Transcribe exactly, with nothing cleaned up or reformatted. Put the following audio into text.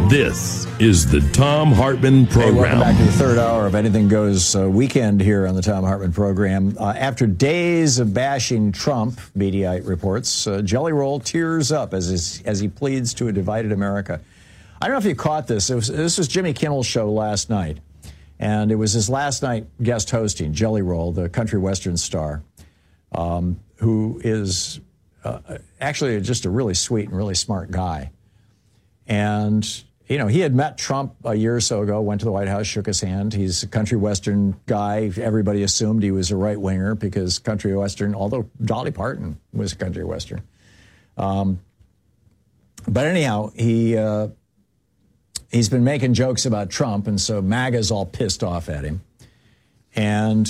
This is the Thom Hartmann Program. Hey, welcome back to the third hour of Anything Goes uh, weekend here on the Thom Hartmann Program. Uh, after days of bashing Trump, Mediaite reports, uh, Jelly Roll tears up as, his, as he pleads to a divided America. I don't know if you caught this. It was, this was Jimmy Kimmel's show last night, and it was his last night guest hosting, Jelly Roll, the country western star, um, who is uh, actually just a really sweet and really smart guy. And you know, he had met Trump a year or so ago, went to the White House, shook his hand. He's a country western guy. Everybody assumed he was a right-winger because country western, although Dolly Parton was country western. Um, but anyhow, he, uh, he's been making jokes about Trump, and so MAGA's all pissed off at him. And